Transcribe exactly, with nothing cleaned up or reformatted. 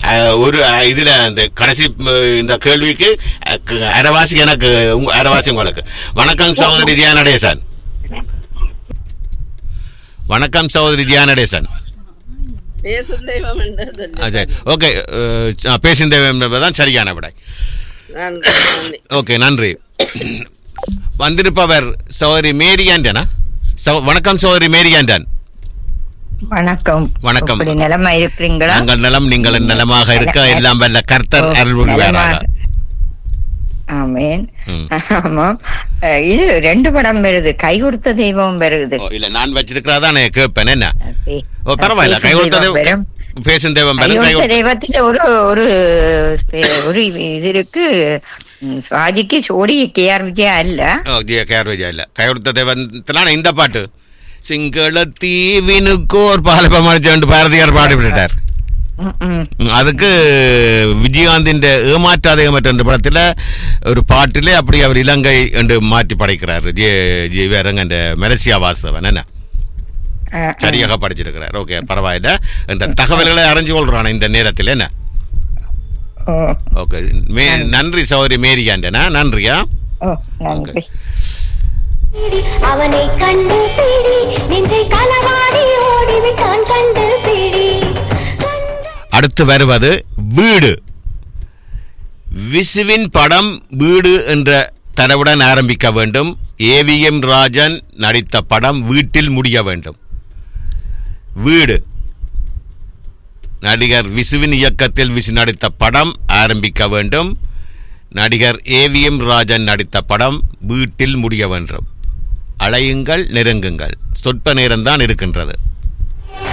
ஒரு இதுல இந்த கடைசி இந்த கேள்விக்கு அரைவாசி எனக்கு, அரைவாசி உங்களுக்கு. வணக்கம் சகோதரி தியா நடேசன். வணக்கம் சகோதரி தியா நடேசன். ஓகே, பேசும் தெய்வம் என்பதுதான் சரியான விடை. ஓகே, நன்றி. வந்திருப்பவர் சகோதரி மேரி ஆண்டனா. வணக்கம் சகோதரி மேரி ஆண்டன். வணக்கம். வணக்கம். நலமா இருக்கிறீங்களா? நாங்கள் நலம், நீங்கள் நலமாக இருக்க எல்லாம் வல்ல கர்த்தர் அருள் புரிவாராக. ஆமென். ஆமாம், இது ரெண்டு படம் வருது, கை கொடுத்த தெய்வம் வருது. இல்ல, நான் வச்சிருக்கிறதா கேட்பேன். என்ன ஓ பரவாயில்ல, கை கொடுத்த தெய்வம், பேசும் தெய்வம், தெய்வத்துல ஒரு ஒரு ஒரு இது இருக்கு. சுவாதிக்கு சோடி கே ஆர் விஜயா இல்ல, கே ஆர் விஜயா இல்ல, கை கொடுத்த தெய்வத்திலான இந்த பாட்டு சிங்கள தீவினுக்கோர் பாலபமடிச்சு பாரதியார் பாடிவிட்டார். அதுக்கு விஜயகாந்தின் ஏமாற்றாத ஏமாற்ற என்ற படத்தில் ஒரு பாட்டிலே அப்படி அவர் இலங்கை என்று மாற்றி படைக்கிறார். ஜெயரங்க மலேசியா வாசவன் என்ன சரியாக படிச்சிருக்கிறார். ஓகே, பரவாயில்ல. என்ற தகவல்களை அறிஞ்சு கொள்றான் இந்த நேரத்தில். என்ன ஓகே, நன்றி சௌரி மேரி ஆண்டனா. நன்றியா. ஓகே. அவனை கண்டு பிடி, நெஞ்சை களவாடி ஓடிவிட்டான் கண்டு பிடி. அடுத்து வருவது வீடு. விசுவின் படம் வீடு என்ற தரவுடன் ஆரம்பிக்க வேண்டும். ஏவிஎம் ராஜன் நடித்த படம் வீட்டில் முடிய வேண்டும். வீடு நடிகர் விசுவின் இயக்கத்தில் விசு நடித்த படம் ஆரம்பிக்க வேண்டும். நடிகர் ஏவிஎம் ராஜன் நடித்த படம் வீட்டில் முடிய வேண்டும். அழையுங்கள், நெருங்குங்கள். சொற்ப நேரம்தான் இருக்கின்றது.